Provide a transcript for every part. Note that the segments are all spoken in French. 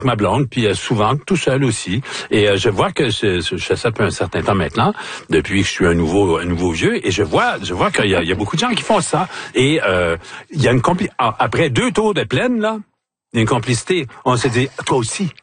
ma blonde, puis souvent tout seul aussi. Et je vois que je fais ça depuis un certain temps maintenant, depuis que je suis un nouveau vieux, et je vois qu'il y a beaucoup de gens qui font ça. Et il y a après 2 tours de plaine, là, il y a une complicité. On se dit, toi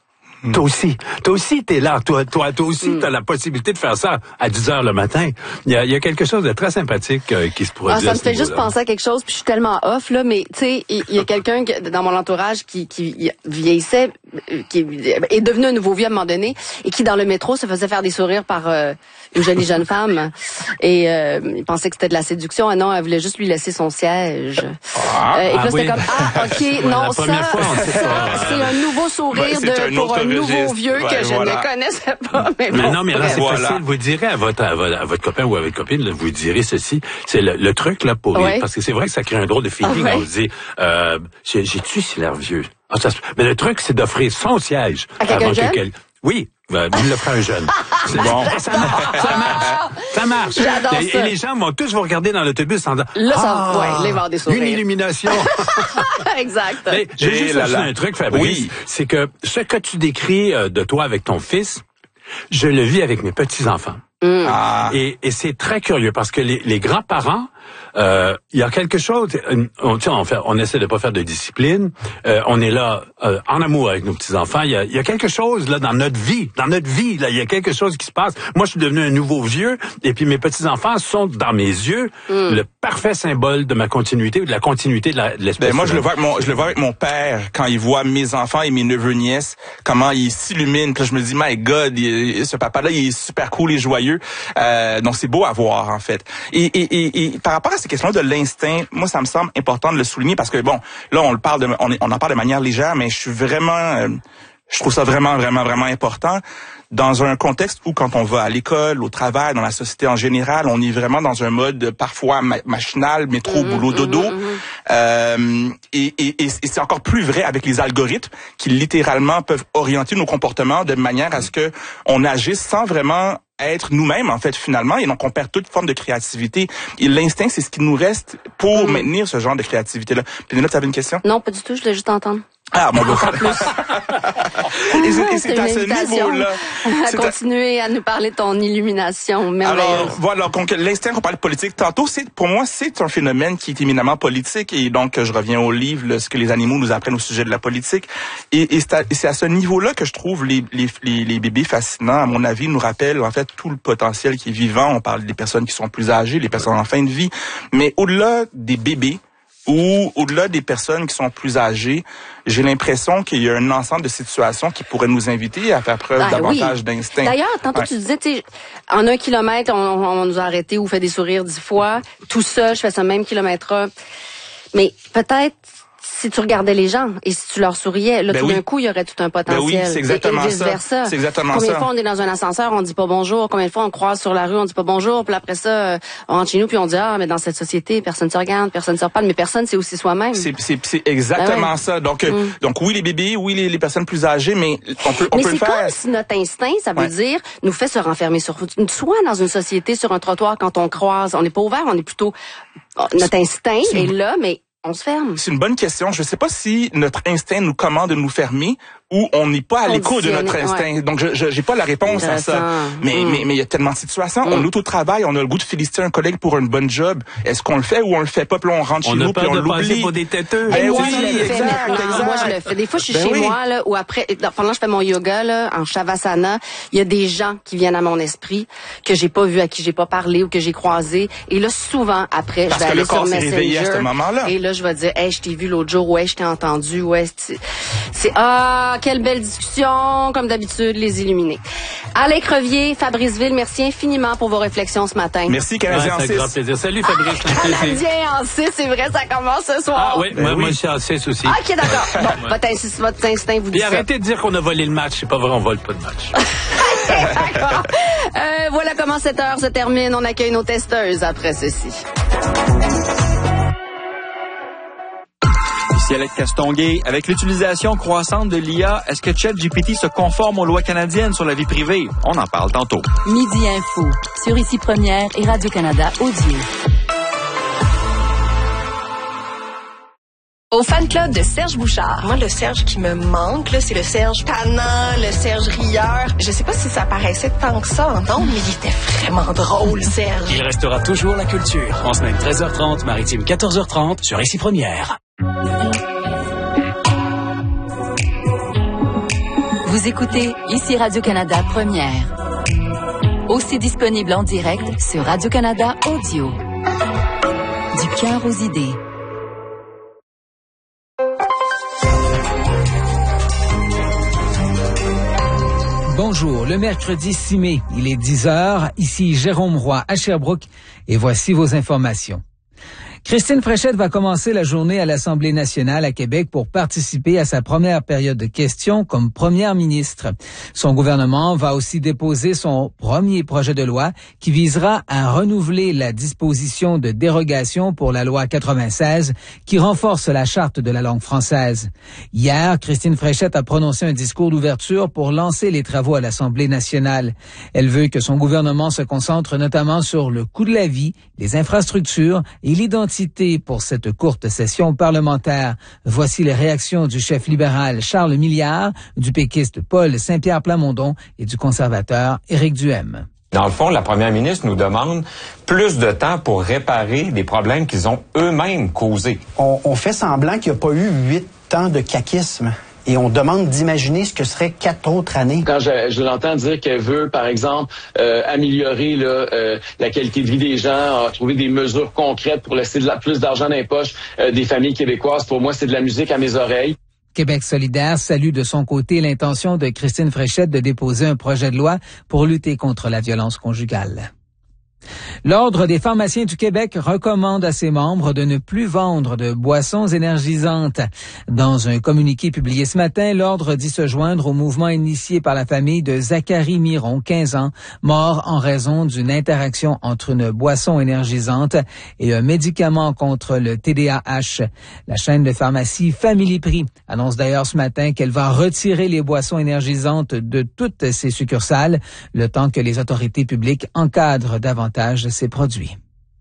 aussi, t'es là. Toi aussi, t'as la possibilité de faire ça à 10 heures le matin. Il y a quelque chose de très sympathique qui se produit. Ça me fait juste penser à quelque chose, puis je suis tellement off, là, mais tu sais, il y a quelqu'un dans mon entourage qui vieillissait, qui est devenu un nouveau vieux à un moment donné, et qui, dans le métro, se faisait faire des sourires par une jolie jeune femme. Et il pensait que c'était de la séduction. Ah non, elle voulait juste lui laisser son siège. Et puis là, c'était comme, OK, non, ça, c'est un nouveau sourire pour un nouveau vieux que je ne connaissais pas. Mais non, mais là, c'est facile. Vous direz à votre copain ou à votre copine, là, vous direz ceci. C'est le truc, là, pour parce que c'est vrai que ça crée un drôle de feeling. On vous dit, j'ai-tu si l'air vieux? Mais le truc, c'est d'offrir son siège. À quelqu'un jeune? Oui. Vous le ferez un jeune. C'est bon. Ça marche. J'adore ça. Et les gens vont tous vous regarder dans l'autobus en disant, là, ils vont avoir des sourires. Une illumination. Exact. Mais j'ai juste un truc, Fabrice. C'est que ce que tu décris de toi avec ton fils, je le vis avec mes petits-enfants. Et c'est très curieux parce que les grands-parents, il y a quelque chose, on essaie de pas faire de discipline, on est là en amour avec nos petits-enfants, il y a quelque chose là dans notre vie là, il y a quelque chose qui se passe. Moi, je suis devenu un nouveau vieux et puis mes petits-enfants sont dans mes yeux le parfait symbole de ma continuité ou de la continuité de l'espèce. Moi, je le vois avec mon père quand il voit mes enfants et mes neveux nièces, comment ils s'illuminent. Puis là, je me dis, my God, ce papa-là, il est super cool et joyeux. Donc c'est beau à voir en fait. Et par rapport à ces questions de l'instinct, moi ça me semble important de le souligner parce que bon, là on en parle de manière légère, mais je trouve ça vraiment important dans un contexte où quand on va à l'école, au travail, dans la société en général, on est vraiment dans un mode parfois machinal, métro, boulot, dodo. Et c'est encore plus vrai avec les algorithmes qui littéralement peuvent orienter nos comportements de manière à ce que on agisse sans vraiment être nous-mêmes, en fait, finalement, et donc on perd toute forme de créativité. Et l'instinct, c'est ce qui nous reste pour maintenir ce genre de créativité-là. Pénélope, tu avais une question? Non, pas du tout, je voulais juste entendre. Ah, bon, Encore plus. Et c'est à ce niveau-là. À continuer à nous parler de ton illumination merveilleuse. Alors, voilà, donc l'instinct qu'on parle de politique tantôt, pour moi, c'est un phénomène qui est éminemment politique, et donc je reviens au livre, ce que les animaux nous apprennent au sujet de la politique. Et c'est à ce niveau-là que je trouve les bébés fascinants. À mon avis, nous rappellent en fait tout le potentiel qui est vivant. On parle des personnes qui sont plus âgées, les personnes en fin de vie, mais au-delà des bébés, ou au-delà des personnes qui sont plus âgées, j'ai l'impression qu'il y a un ensemble de situations qui pourraient nous inviter à faire preuve davantage d'instinct. D'ailleurs, tantôt tu disais, en 1 kilomètre, on nous a arrêtés ou fait des sourires 10 fois. Tout ça, je fais ce même kilomètre-là. Mais peut-être, si tu regardais les gens et si tu leur souriais, là, tout d'un coup, il y aurait tout un potentiel. Oui, c'est exactement et vice-versa. C'est exactement Combien de fois on est dans un ascenseur, on dit pas bonjour. Combien de fois on croise sur la rue, on dit pas bonjour. Puis après ça, on rentre chez nous puis on dit mais dans cette société, personne se regarde, personne se reparle, mais personne c'est aussi soi-même. C'est exactement ça. Donc oui, les bébés, oui, les personnes plus âgées, mais on peut le faire. Mais c'est comme si notre instinct, ça veut dire, nous fait se renfermer soit dans une société, sur un trottoir quand on croise. On n'est pas ouvert, on est plutôt... Notre instinct est là, mais on se ferme. C'est une bonne question. Je ne sais pas si notre instinct nous commande de nous fermer ou on n'est pas à l'écoute de notre instinct. Ouais. Donc, je j'ai pas la réponse à ça. Mais il y a tellement de situations. On est au travail, on a le goût de féliciter un collègue pour une bonne job. Est-ce qu'on le fait ou on le fait pas? Puis là, on rentre chez nous puis on l'oublie. Pour des têteux. Ben moi, je le fais maintenant. Moi, je le fais. Des fois, je suis chez moi, là, ou après, pendant que je fais mon yoga, là, en Shavasana, il y a des gens qui viennent à mon esprit, que j'ai pas vu, à qui j'ai pas parlé ou que j'ai croisé. Et là, souvent, après, je vais aller sur Messenger. À ce moment-là. Et là, je vais dire, hey, je t'ai vu l'autre jour, ouais, je t'ai entendu, ouais, c'est, quelle belle discussion, comme d'habitude, les illuminés. Alain Crevier, Fabrice Ville, merci infiniment pour vos réflexions ce matin. Merci, Canadien en 6. C'est un grand plaisir. Salut, Fabrice. Canadien en 6, c'est vrai, ça commence ce soir. Ah oui, moi je suis en 6 aussi. OK, d'accord. Bon, votre instinct vous dit Et ça. arrêtez de dire qu'on a volé le match. C'est pas vrai, on vole pas de match. D'accord. Voilà comment cette heure se termine. On accueille nos testeuses après ceci. Ici Alex Castonguay. Avec l'utilisation croissante de l'IA, est-ce que ChatGPT se conforme aux lois canadiennes sur la vie privée? On en parle tantôt. Midi Info, sur Ici Première et Radio-Canada Audio. au fan club de Serge Bouchard. Moi, le Serge qui me manque, là, c'est le Serge tannant, le Serge rieur. Je sais pas si ça paraissait tant que ça en nombre, mais il était vraiment drôle, Serge. Il restera toujours la culture. En semaine 13h30, maritime 14h30, sur Ici Première. Vous écoutez Ici Radio-Canada Première. Aussi disponible en direct sur Radio-Canada Audio. Du cœur aux idées. Bonjour, le mercredi 6 mai, il est 10h, ici Jérôme Roy à Sherbrooke et voici vos informations. Christine Fréchette va commencer la journée à l'Assemblée nationale à Québec pour participer à sa première période de questions comme première ministre. Son gouvernement va aussi déposer son premier projet de loi qui visera à renouveler la disposition de dérogation pour la loi 96 qui renforce la charte de la langue française. Hier, Christine Fréchette a prononcé un discours d'ouverture pour lancer les travaux à l'Assemblée nationale. Elle veut que son gouvernement se concentre notamment sur le coût de la vie, les infrastructures et l'identité pour cette courte session parlementaire. Voici les réactions du chef libéral Charles Milliard, du péquiste Paul Saint-Pierre Plamondon et du conservateur Éric Duhem. Dans le fond, la première ministre nous demande plus de temps pour réparer des problèmes qu'ils ont eux-mêmes causés. On fait semblant qu'il n'y a pas eu 8 ans de caquisme. Et on demande d'imaginer ce que seraient 4 autres années. Quand je l'entends dire qu'elle veut, par exemple, améliorer la qualité de vie des gens, trouver des mesures concrètes pour laisser plus d'argent dans les poches des familles québécoises, pour moi, c'est de la musique à mes oreilles. Québec solidaire salue de son côté l'intention de Christine Fréchette de déposer un projet de loi pour lutter contre la violence conjugale. L'Ordre des pharmaciens du Québec recommande à ses membres de ne plus vendre de boissons énergisantes. Dans un communiqué publié ce matin, l'Ordre dit se joindre au mouvement initié par la famille de Zachary Miron, 15 ans, mort en raison d'une interaction entre une boisson énergisante et un médicament contre le TDAH. La chaîne de pharmacie Family Prix annonce d'ailleurs ce matin qu'elle va retirer les boissons énergisantes de toutes ses succursales, le temps que les autorités publiques encadrent davantage ces produits.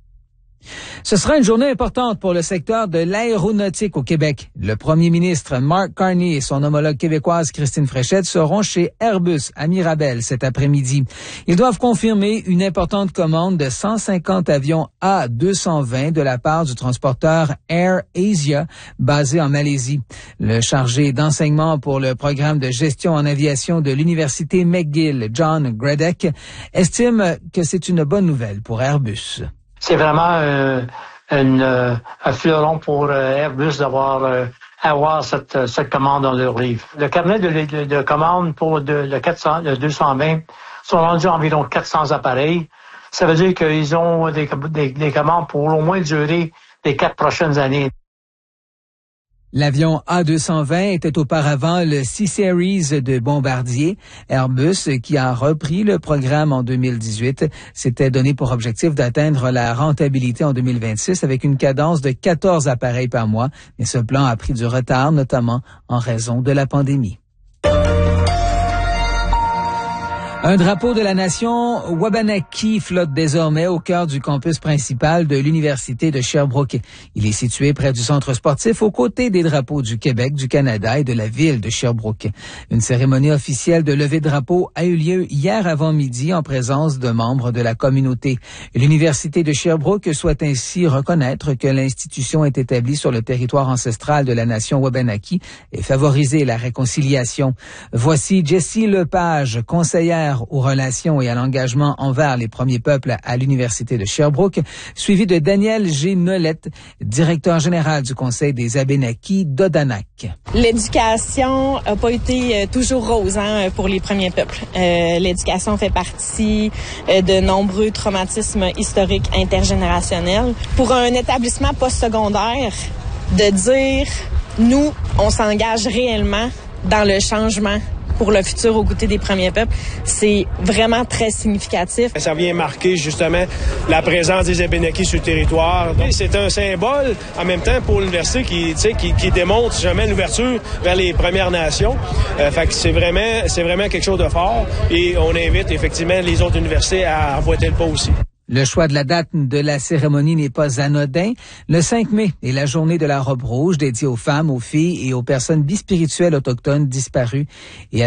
Ce sera une journée importante pour le secteur de l'aéronautique au Québec. Le premier ministre Mark Carney et son homologue québécoise Christine Fréchette seront chez Airbus à Mirabel cet après-midi. Ils doivent confirmer une importante commande de 150 avions A220 de la part du transporteur Air Asia basé en Malaisie. Le chargé d'enseignement pour le programme de gestion en aviation de l'Université McGill, John Gradek, estime que c'est une bonne nouvelle pour Airbus. C'est vraiment un fleuron pour Airbus avoir cette commande dans leur livre. Le carnet de commandes pour le 220 sont rendus environ 400 appareils. Ça veut dire qu'ils ont des commandes pour au moins durer les 4 prochaines années. L'avion A220 était auparavant le C-Series de Bombardier. Airbus, qui a repris le programme en 2018, s'était donné pour objectif d'atteindre la rentabilité en 2026 avec une cadence de 14 appareils par mois. Mais ce plan a pris du retard, notamment en raison de la pandémie. Un drapeau de la nation Wabanaki flotte désormais au cœur du campus principal de l'Université de Sherbrooke. Il est situé près du centre sportif aux côtés des drapeaux du Québec, du Canada et de la ville de Sherbrooke. Une cérémonie officielle de levée de drapeau a eu lieu hier avant-midi en présence de membres de la communauté. L'Université de Sherbrooke souhaite ainsi reconnaître que l'institution est établie sur le territoire ancestral de la nation Wabanaki et favoriser la réconciliation. Voici Jessie Lepage, conseillère aux relations et à l'engagement envers les premiers peuples à l'Université de Sherbrooke, suivi de Daniel G. Nolette, directeur général du Conseil des Abénakis d'Odanak. L'éducation n'a pas été toujours rose pour les premiers peuples. L'éducation fait partie de nombreux traumatismes historiques intergénérationnels. Pour un établissement postsecondaire, de dire, nous, on s'engage réellement dans le changement pour le futur au côté des premiers peuples, c'est vraiment très significatif. Ça vient marquer justement la présence des Abénakis sur le territoire. C'est un symbole en même temps pour l'université qui démontre jamais l'ouverture vers les Premières Nations. Fait que c'est vraiment quelque chose de fort et on invite effectivement les autres universités à emboîter le pas aussi. Le choix de la date de la cérémonie n'est pas anodin. Le 5 mai est la journée de la robe rouge dédiée aux femmes, aux filles et aux personnes bispirituelles autochtones disparues et